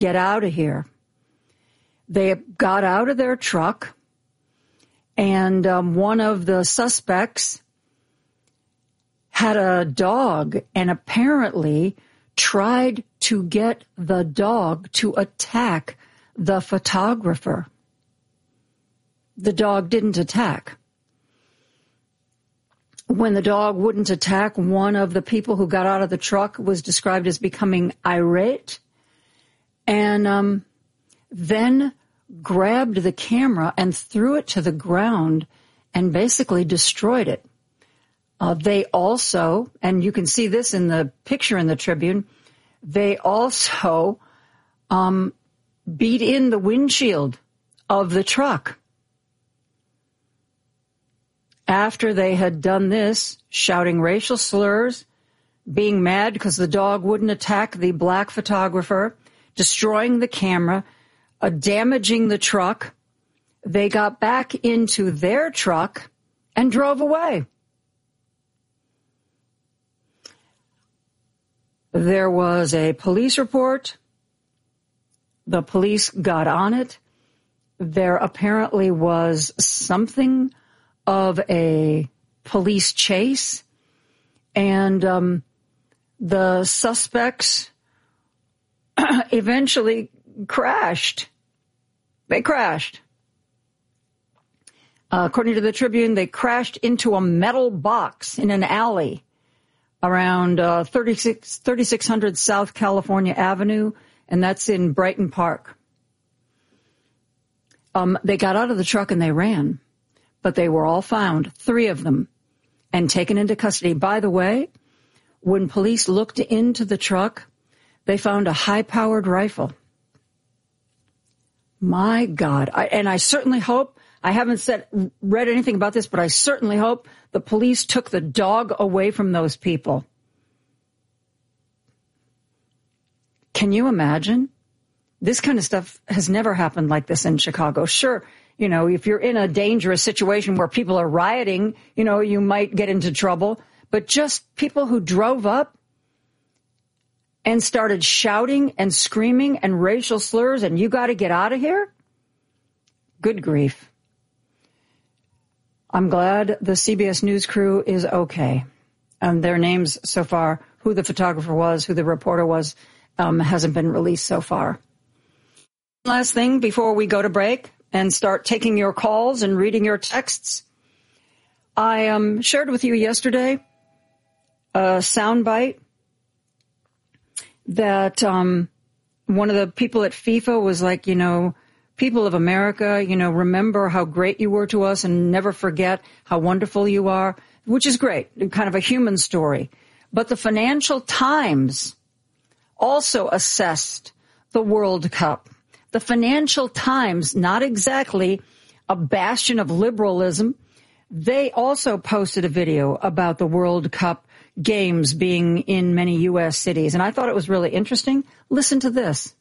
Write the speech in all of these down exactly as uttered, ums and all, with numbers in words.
get out of here. They got out of their truck, and um, one of the suspects had a dog and apparently tried to get the dog to attack the photographer. The dog didn't attack. When the dog wouldn't attack, one of the people who got out of the truck was described as becoming irate and um, then grabbed the camera and threw it to the ground and basically destroyed it. Uh, they also, and you can see this in the picture in the Tribune, they also um, beat in the windshield of the truck. After they had done this, shouting racial slurs, being mad because the dog wouldn't attack the black photographer, destroying the camera, uh, damaging the truck, they got back into their truck and drove away. There was a police report. The police got on it. There apparently was something of a police chase, and um, the suspects eventually crashed. They crashed. Uh, according to the Tribune, they crashed into a metal box in an alley around uh, thirty-six hundred South California Avenue, and that's in Brighton Park. Um, they got out of the truck and they ran, but they were all found, three of them, and taken into custody. By the way, when police looked into the truck, they found a high-powered rifle. My God. I, and I certainly hope, I haven't said, read anything about this, but I certainly hope the police took the dog away from those people. Can you imagine? This kind of stuff has never happened like this in Chicago. Sure, you know, if you're in a dangerous situation where people are rioting, you know, you might get into trouble. But just people who drove up and started shouting and screaming and racial slurs and you got to get out of here? Good grief. I'm glad the C B S News crew is okay. Um, their names so far, who the photographer was, who the reporter was, um, hasn't been released so far. Last thing before we go to break and start taking your calls and reading your texts. I um, shared with you yesterday a soundbite that um, one of the people at FIFA was like, you know, people of America, you know, remember how great you were to us and never forget how wonderful you are, which is great, kind of a human story. But the Financial Times also assessed the World Cup. The Financial Times, not exactly a bastion of liberalism, they also posted a video about the World Cup games being in many U S cities. And I thought it was really interesting. Listen to this.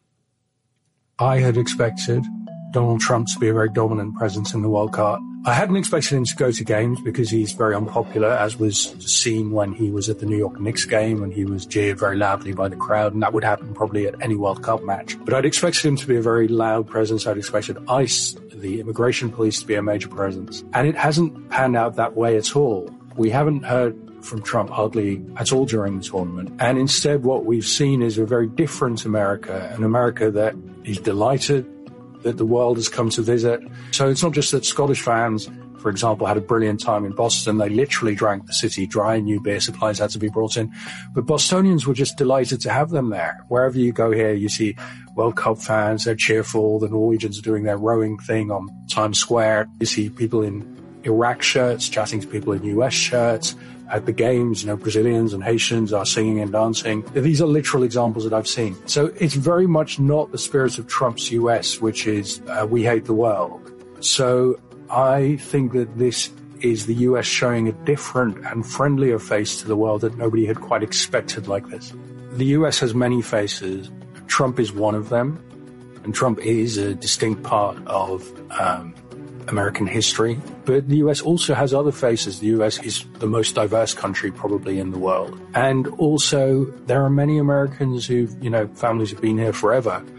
I had expected Donald Trump to be a very dominant presence in the World Cup. I hadn't expected him to go to games because he's very unpopular, as was seen when he was at the New York Knicks game and he was jeered very loudly by the crowd, and that would happen probably at any World Cup match. But I'd expected him to be a very loud presence. I'd expected ICE, the immigration police, to be a major presence. And it hasn't panned out that way at all. We haven't heard from Trump hardly at all during the tournament. And instead what we've seen is a very different America, an America that is delighted that the world has come to visit. So it's not just that Scottish fans, for example, had a brilliant time in Boston. They literally drank the city dry. New beer supplies had to be brought in. But Bostonians were just delighted to have them there. Wherever you go here, you see World Cup fans. They're cheerful. The Norwegians are doing their rowing thing on Times Square. You see people in Iraq shirts chatting to people in U S shirts. At the games, you know, Brazilians and Haitians are singing and dancing. These are literal examples that I've seen. So it's very much not the spirit of Trump's U S, which is uh, we hate the world. So I think that this is the U S showing a different and friendlier face to the world that nobody had quite expected like this. The U S has many faces. Trump is one of them. And Trump is a distinct part of um, American history. But the U S also has other faces. The U S is the most diverse country probably in the world. And also there are many Americans who, you know, families have been here forever.